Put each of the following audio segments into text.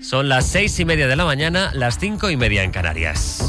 Son las 6:30 de la mañana, las 5:30 en Canarias.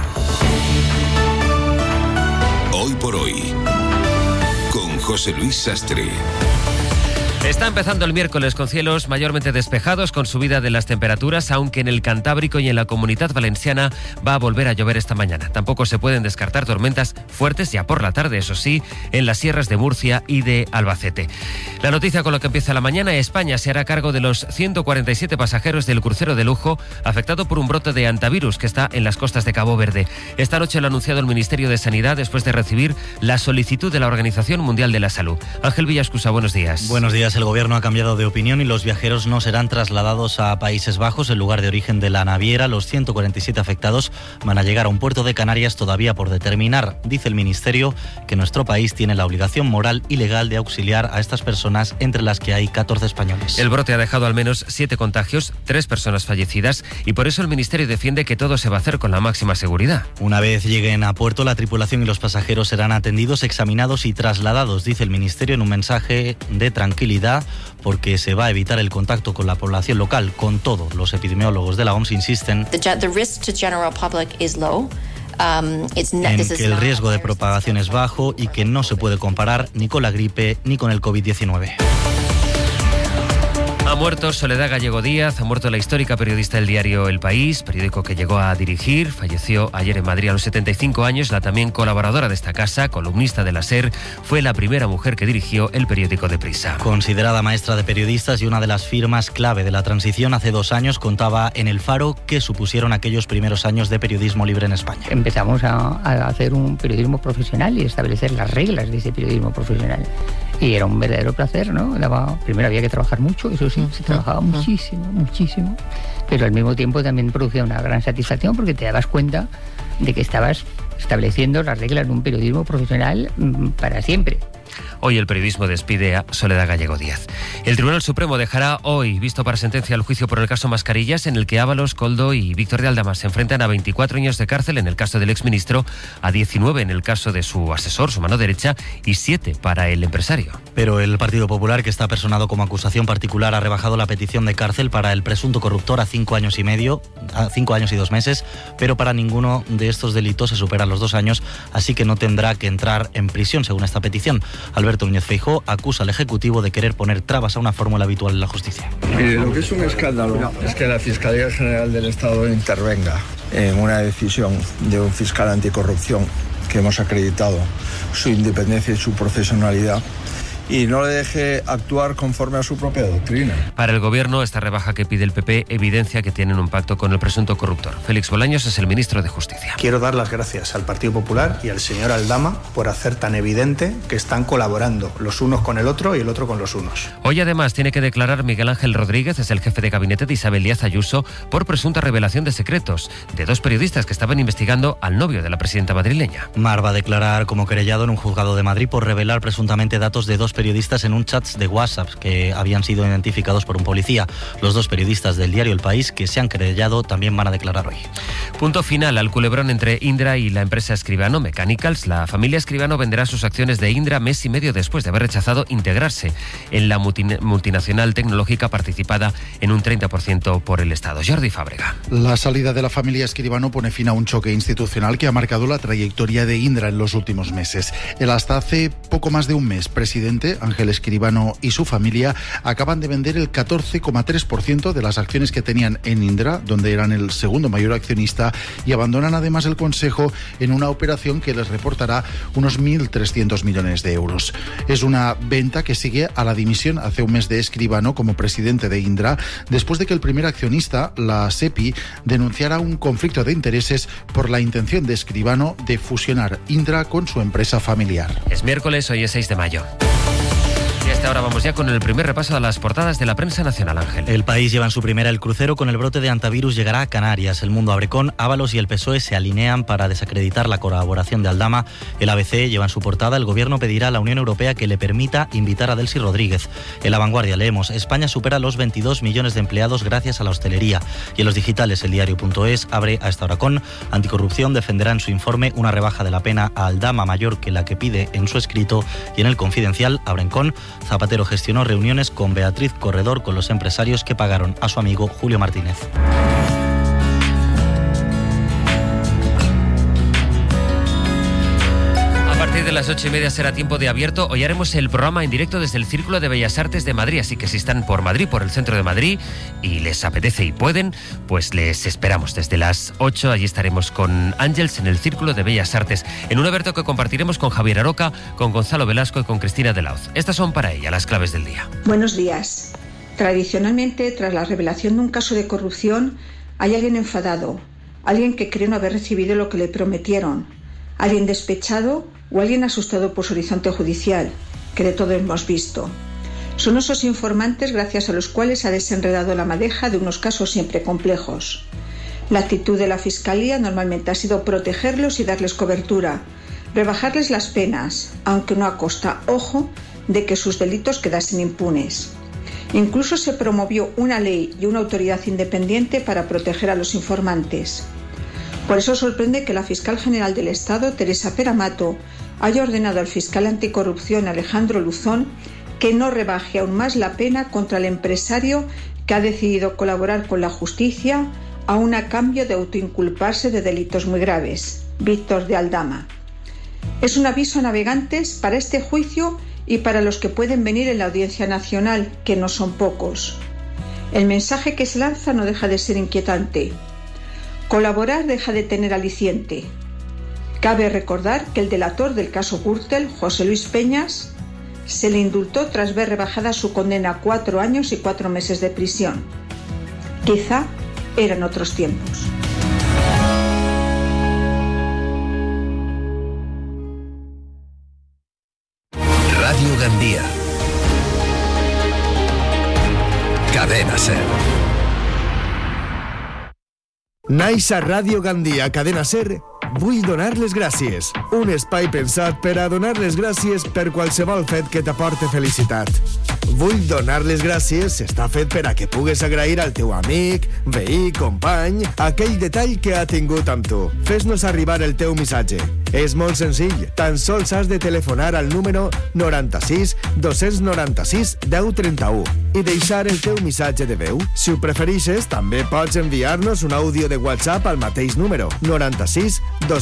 Hoy por hoy, con José Luis Sastre. Está empezando el miércoles con cielos mayormente despejados, con subida de las temperaturas, aunque en el Cantábrico y en la Comunidad Valenciana va a volver a llover esta mañana. Tampoco se pueden descartar tormentas fuertes ya por la tarde, eso sí, en las sierras de Murcia y de Albacete. La noticia con la que empieza la mañana: España se hará cargo de los 147 pasajeros del crucero de lujo afectado por un brote de hantavirus que está en las costas de Cabo Verde. Esta noche lo ha anunciado el Ministerio de Sanidad después de recibir la solicitud de la Organización Mundial de la Salud. Ángel Villascusa, buenos días. Buenos días. El gobierno ha cambiado de opinión y los viajeros no serán trasladados a Países Bajos, el lugar de origen de la naviera. Los 147 afectados van a llegar a un puerto de Canarias todavía por determinar. Dice el Ministerio que nuestro país tiene la obligación moral y legal de auxiliar a estas personas, entre las que hay 14 españoles. El brote ha dejado al menos 7 contagios, 3 personas fallecidas, y por eso el Ministerio defiende que todo se va a hacer con la máxima seguridad. Una vez lleguen a puerto, la tripulación y los pasajeros serán atendidos, examinados y trasladados, dice el Ministerio en un mensaje de tranquilidad, porque se va a evitar el contacto con la población local. Con todo, los epidemiólogos de la OMS insisten en que el riesgo de propagación es bajo y que no se puede comparar ni con la gripe ni con el COVID-19. Ha muerto Soledad Gallego Díaz, ha muerto la histórica periodista del diario El País, periódico que llegó a dirigir. Falleció ayer en Madrid a los 75 años. La también colaboradora de esta casa, columnista de la SER, fue la primera mujer que dirigió el periódico Deprisa. Considerada maestra de periodistas y una de las firmas clave de la transición, hace 2 años contaba en El Faro qué supusieron aquellos primeros años de periodismo libre en España. Empezamos a hacer un periodismo profesional y establecer las reglas de ese periodismo profesional. Y era un verdadero placer, ¿no? Primero había que trabajar mucho, eso sí, se trabajaba muchísimo, pero al mismo tiempo también producía una gran satisfacción porque te dabas cuenta de que estabas estableciendo las reglas de un periodismo profesional para siempre. Hoy el periodismo despide a Soledad Gallego Díaz. El Tribunal Supremo dejará hoy visto para sentencia el juicio por el caso Mascarillas, en el que Ábalos, Koldo y Víctor de Aldama se enfrentan a 24 años de cárcel en el caso del exministro, a 19 en el caso de su asesor, su mano derecha, y 7 para el empresario. Pero el Partido Popular, que está personado como acusación particular, ha rebajado la petición de cárcel para el presunto corruptor a 5 años y 2 meses, pero para ninguno de estos delitos se superan los 2 años, así que no tendrá que entrar en prisión según esta petición. Alberto Núñez Feijóo acusa al Ejecutivo de querer poner trabas a una fórmula habitual en la justicia. Mire, lo que es un escándalo es que la Fiscalía General del Estado intervenga en una decisión de un fiscal anticorrupción que hemos acreditado su independencia y su profesionalidad, y no le deje actuar conforme a su propia doctrina. Para el Gobierno, esta rebaja que pide el PP evidencia que tienen un pacto con el presunto corruptor. Félix Bolaños es el ministro de Justicia. Quiero dar las gracias al Partido Popular y al señor Aldama por hacer tan evidente que están colaborando los unos con el otro y el otro con los unos. Hoy además tiene que declarar Miguel Ángel Rodríguez, es el jefe de gabinete de Isabel Díaz Ayuso, por presunta revelación de secretos de 2 periodistas que estaban investigando al novio de la presidenta madrileña. Mar va a declarar como querellado en un juzgado de Madrid por revelar presuntamente datos de 2 periodistas en un chat de WhatsApp que habían sido identificados por un policía. Los 2 periodistas del diario El País que se han querellado también van a declarar hoy. Punto final al culebrón entre Indra y la empresa Escribano Mechanicals. La familia Escribano venderá sus acciones de Indra mes y medio después de haber rechazado integrarse en la multinacional tecnológica participada en un 30% por el Estado. Jordi Fábrega. La salida de la familia Escribano pone fin a un choque institucional que ha marcado la trayectoria de Indra en los últimos meses. El hasta hace poco más de un mes presidente, Ángel Escribano, y su familia acaban de vender el 14,3% de las acciones que tenían en Indra, donde eran el segundo mayor accionista, y abandonan además el Consejo en una operación que les reportará unos 1.300 millones de euros. Es una venta que sigue a la dimisión hace un mes de Escribano como presidente de Indra, después de que el primer accionista, la SEPI, denunciara un conflicto de intereses por la intención de Escribano de fusionar Indra con su empresa familiar. Es miércoles, hoy es 6 de mayo. Y hasta ahora vamos ya con el primer repaso a las portadas de la prensa nacional, Ángel. El País lleva en su primera el crucero con el brote de hantavirus llegará a Canarias. El Mundo abre con Ábalos y el PSOE se alinean para desacreditar la colaboración de Aldama. El ABC lleva en su portada: el Gobierno pedirá a la Unión Europea que le permita invitar a Delcy Rodríguez. En La Vanguardia leemos: España supera los 22 millones de empleados gracias a la hostelería. Y en los digitales, el diario.es abre a esta hora con: Anticorrupción defenderá en su informe una rebaja de la pena a Aldama mayor que la que pide en su escrito. Y en el Confidencial abren con: Zapatero gestionó reuniones con Beatriz Corredor, con los empresarios que pagaron a su amigo Julio Martínez. De las 8:30 será tiempo de abierto. Hoy haremos el programa en directo desde el Círculo de Bellas Artes de Madrid, así que si están por Madrid, por el centro de Madrid, y les apetece y pueden, pues les esperamos desde las 8. Allí estaremos con Ángels en el Círculo de Bellas Artes, en un abierto que compartiremos con Javier Aroca, con Gonzalo Velasco y con Cristina de Laoz. Estas son para ella las claves del día. Buenos días. Tradicionalmente, tras la revelación de un caso de corrupción, hay alguien enfadado, alguien que cree no haber recibido lo que le prometieron, alguien despechado o alguien asustado por su horizonte judicial, que de todo hemos visto. Son esos informantes gracias a los cuales se ha desenredado la madeja de unos casos siempre complejos. La actitud de la Fiscalía normalmente ha sido protegerlos y darles cobertura, rebajarles las penas, aunque no a costa, ojo, de que sus delitos quedasen impunes. Incluso se promovió una ley y una autoridad independiente para proteger a los informantes. Por eso sorprende que la fiscal general del Estado, Teresa Peramato, haya ordenado al fiscal anticorrupción Alejandro Luzón que no rebaje aún más la pena contra el empresario que ha decidido colaborar con la justicia, aun a cambio de autoinculparse de delitos muy graves, Víctor de Aldama. Es un aviso a navegantes para este juicio y para los que pueden venir en la Audiencia Nacional, que no son pocos. El mensaje que se lanza no deja de ser inquietante. Colaborar deja de tener aliciente. Cabe recordar que el delator del caso Gürtel, José Luis Peñas, se le indultó tras ver rebajada su condena a 4 años y 4 meses de prisión. Quizá eran otros tiempos. Radio Gandía. Cadena SER. Naix a Ràdio Gandia, Cadena SER, vull donar les gràcies. Un espai pensat per a donar les gràcies per qualsevol fet que t'aporte felicitat. Vull donar les gràcies està fet per a que pugues agrair al teu amic, veí, company, aquell detall que ha tingut amb tu. Fes-nos arribar el teu missatge. És molt senzill, tan sols has de telefonar al número 96 296 1031 i deixar el teu missatge de veu. Si ho preferixes, també pots enviar-nos un àudio de WhatsApp al mateix número 96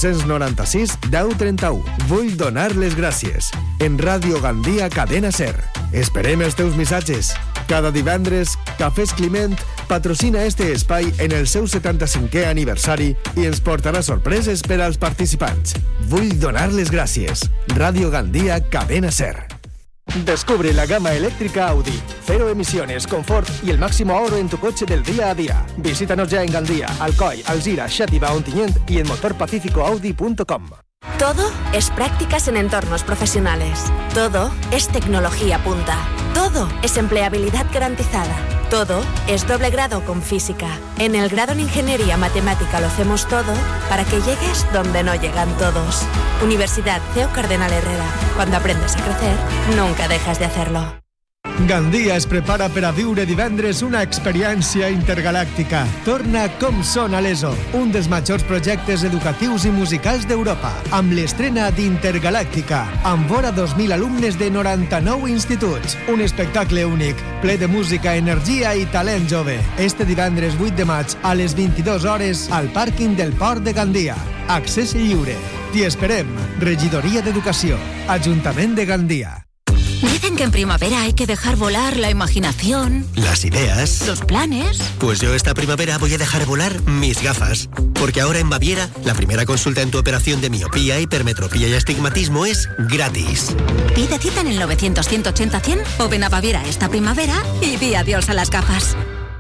296 1031. Vull donar les gràcies. En Ràdio Gandia, Cadena SER. Esperem els teus missatges. Cada divendres, Cafès Climent patrocina este espai en el seu 75è aniversari i ens portarà sorpreses per als participants. Vull donar les gràcies. Ràdio Gandia, Cadena SER. Descubre la gama eléctrica Audi. 0 emisiones, confort y el máximo ahorro en tu coche del día a día. Visítanos ya en Gandía, Alcoy, Alzira, Xàtiva, Ontinyent y en motorpacificoaudi.com. Todo es prácticas en entornos profesionales. Todo es tecnología punta. Todo es empleabilidad garantizada. Todo es doble grado con física. En el grado en Ingeniería Matemática lo hacemos todo para que llegues donde no llegan todos. Universidad CEU Cardenal Herrera. Cuando aprendes a crecer, nunca dejas de hacerlo. Gandia es prepara per a viure divendres una experiència intergalàctica. Torna Com Són a l'ESO, un dels majors projectes educatius i musicals d'Europa, amb l'estrena d'Intergalàctica, amb vora 2.000 alumnes de 99 instituts. Un espectacle únic, ple de música, energia i talent jove. Este divendres 8 de maig a les 22 hores al pàrquing del Port de Gandia. Accés lliure. T'hi esperem. Regidoria d'Educació. Ajuntament de Gandia. Dicen que en primavera hay que dejar volar la imaginación, las ideas, los planes. Pues yo esta primavera voy a dejar volar mis gafas. Porque ahora en Baviera, la primera consulta en tu operación de miopía, hipermetropía y astigmatismo es gratis. Pide cita en el 900-180-100 o ven a Baviera esta primavera y di adiós a las gafas.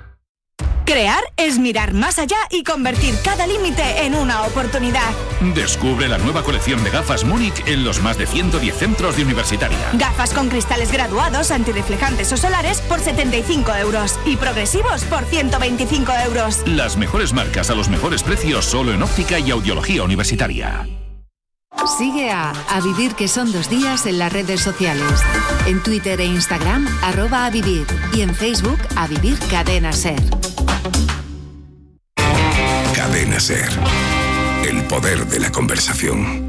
Crear es mirar más allá y convertir cada límite en una oportunidad. Descubre la nueva colección de gafas Múnich en los más de 110 centros de Universitaria. Gafas con cristales graduados, antirreflejantes o solares por 75 € y progresivos por 125 €. Las mejores marcas a los mejores precios solo en óptica y audiología universitaria. Sigue a Vivir, que son 2 días en las redes sociales. En Twitter e Instagram, @avivir. Y en Facebook, A Vivir Cadena SER. Cadena SER. El poder de la conversación.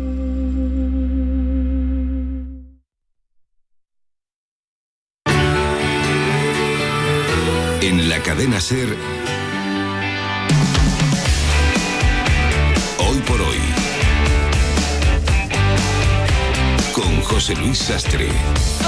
la cadena SER. Hoy por hoy. Con José Luis Sastre.